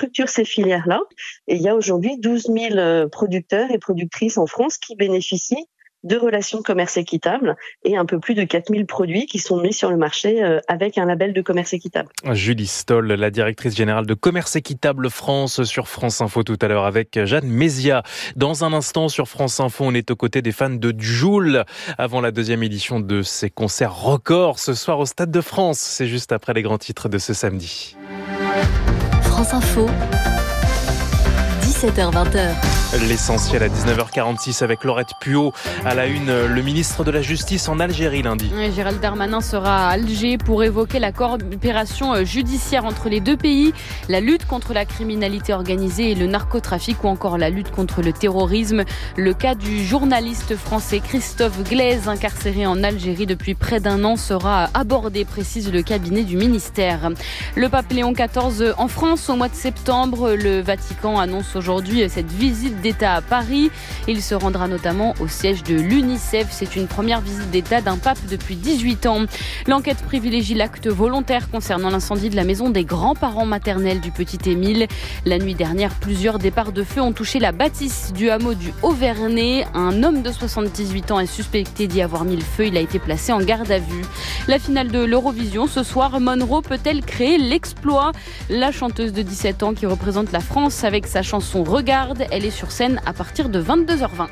structure ces filières-là. Et il y a aujourd'hui 12 000 producteurs et productrices en France qui bénéficient de relations de commerce équitable et un peu plus de 4 000 produits qui sont mis sur le marché avec un label de commerce équitable. Julie Stoll, la directrice générale de Commerce Équitable France sur France Info tout à l'heure avec Jeanne Mézia. Dans un instant sur France Info, on est aux côtés des fans de Jul avant la deuxième édition de ses concerts records ce soir au Stade de France. C'est juste après les grands titres de ce samedi. France Info, 17h-20h. L'essentiel à 19h46 avec Laurette Puot. À la une, le ministre de la Justice en Algérie lundi. Gérald Darmanin sera à Alger pour évoquer la coopération judiciaire entre les deux pays, la lutte contre la criminalité organisée et le narcotrafic ou encore la lutte contre le terrorisme. Le cas du journaliste français Christophe Glaise, incarcéré en Algérie depuis près d'un an, sera abordé, précise le cabinet du ministère. Le pape Léon XIV en France au mois de septembre. Le Vatican annonce aujourd'hui cette visite d'État à Paris. Il se rendra notamment au siège de l'UNICEF. C'est une première visite d'État d'un pape depuis 18 ans. L'enquête privilégie l'acte volontaire concernant l'incendie de la maison des grands-parents maternels du petit Émile. La nuit dernière, plusieurs départs de feu ont touché la bâtisse du hameau du Haut-Vernay. Un homme de 78 ans est suspecté d'y avoir mis le feu. Il a été placé en garde à vue. La finale de l'Eurovision ce soir, Monroe peut-elle créer l'exploit ? La chanteuse de 17 ans qui représente la France avec sa chanson Regarde, elle est sur scène à partir de 22h20.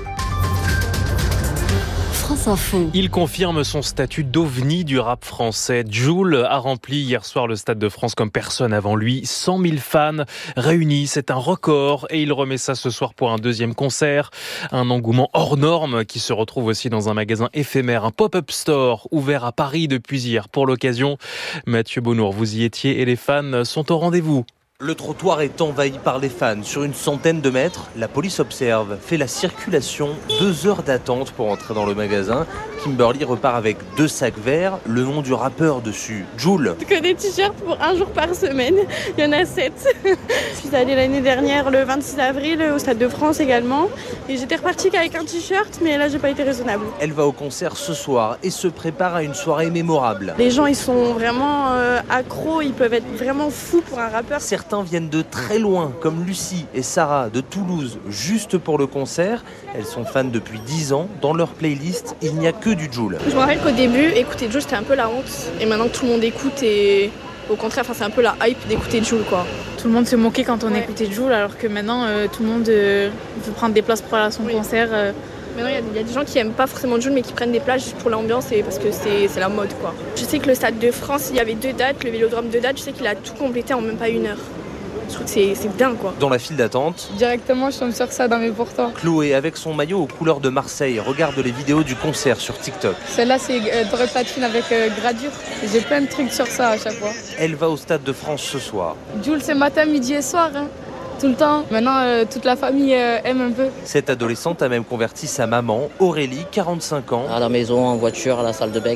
France Info. Il confirme son statut d'ovni du rap français. Jul a rempli hier soir le Stade de France comme personne avant lui. 100 000 fans réunis, c'est un record. Et il remet ça ce soir pour un deuxième concert. Un engouement hors norme qui se retrouve aussi dans un magasin éphémère, un pop-up store ouvert à Paris depuis hier. Pour l'occasion, Mathieu Bonnour, vous y étiez et les fans sont au rendez-vous. Le trottoir est envahi par les fans. Sur une centaine de mètres, la police observe, fait la circulation, 2 heures d'attente pour entrer dans le magasin. Kimberly repart avec 2 sacs verts, le nom du rappeur dessus, Jul. Que des t-shirts pour 1 jour par semaine, il y en a 7. Je suis allée l'année dernière le 26 avril au Stade de France également. Et j'étais repartie qu'avec un t-shirt, mais là j'ai pas été raisonnable. Elle va au concert ce soir et se prépare à une soirée mémorable. Les gens ils sont vraiment accros, ils peuvent être vraiment fous pour un rappeur. Certains viennent de très loin, comme Lucie et Sarah de Toulouse, juste pour le concert. Elles sont fans depuis 10 ans. Dans leur playlist, il n'y a que du Jul. Je me rappelle qu'au début, écouter Jul c'était un peu la honte. Et maintenant que tout le monde écoute, et au contraire, c'est un peu la hype d'écouter Jul, quoi. Tout le monde se moquait quand on écoutait Jul, alors que maintenant tout le monde veut prendre des places pour aller à son concert. Maintenant, il y a des gens qui aiment pas forcément Jul, mais qui prennent des places juste pour l'ambiance et parce que c'est la mode, quoi. Je sais que le Stade de France, il y avait 2 dates, le Vélodrome 2 dates, je sais qu'il a tout complété en même pas 1 heure. Je trouve que c'est dingue, quoi. Dans la file d'attente, Directement, je tombe sur ça dans mes pourtants. Chloé, avec son maillot aux couleurs de Marseille, regarde les vidéos du concert sur TikTok. Celle-là, c'est doré platine avec gradure. J'ai plein de trucs sur ça à chaque fois. Elle va au Stade de France ce soir. Jul, c'est matin, midi et soir, hein. Tout le temps. Maintenant, toute la famille aime un peu. Cette adolescente a même converti sa maman, Aurélie, 45 ans. À la maison, en voiture, à la salle de bain,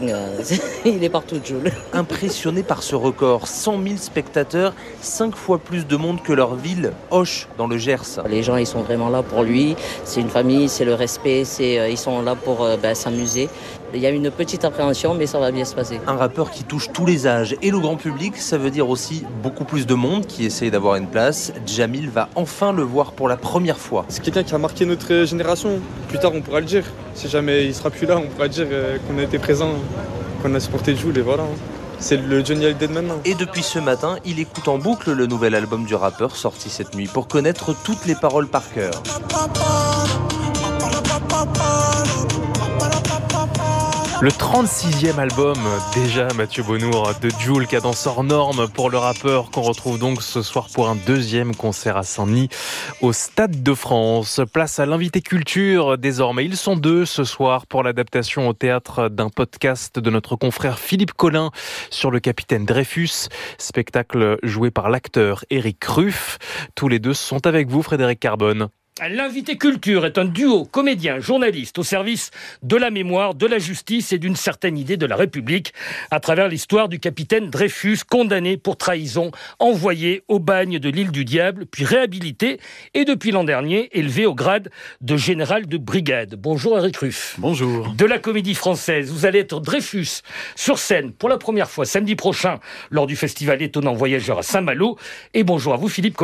il est partout, Jul. Impressionnée par ce record, 100 000 spectateurs, 5 fois plus de monde que leur ville, Auch, dans le Gers. Les gens, ils sont vraiment là pour lui. C'est une famille, c'est le respect, ils sont là pour s'amuser. Il y a une petite appréhension, mais ça va bien se passer. Un rappeur qui touche tous les âges et le grand public, ça veut dire aussi beaucoup plus de monde qui essaye d'avoir une place. Jamil va enfin le voir pour la première fois. C'est quelqu'un qui a marqué notre génération. Plus tard, on pourra le dire. Si jamais il sera plus là, on pourra dire qu'on a été présent, qu'on a supporté Jul et voilà. C'est le Johnny Hallyday maintenant. Et depuis ce matin, il écoute en boucle le nouvel album du rappeur sorti cette nuit pour connaître toutes les paroles par cœur. Le 36e album, déjà Mathieu Bonnour, de Jul, cadence hors norme pour le rappeur qu'on retrouve donc ce soir pour un deuxième concert à Saint-Denis au Stade de France. Place à l'invité culture désormais. Ils sont 2 ce soir pour l'adaptation au théâtre d'un podcast de notre confrère Philippe Collin sur le capitaine Dreyfus, spectacle joué par l'acteur Éric Ruff. Tous les 2 sont avec vous, Frédéric Carbone. L'invité culture est un duo comédien-journaliste au service de la mémoire, de la justice et d'une certaine idée de la République à travers l'histoire du capitaine Dreyfus, condamné pour trahison, envoyé au bagne de l'île du Diable, puis réhabilité et depuis l'an dernier élevé au grade de général de brigade. Bonjour Éric Ruff. Bonjour. De la Comédie Française, vous allez être Dreyfus sur scène pour la première fois samedi prochain lors du festival Étonnant Voyageur à Saint-Malo. Et bonjour à vous Philippe Collin.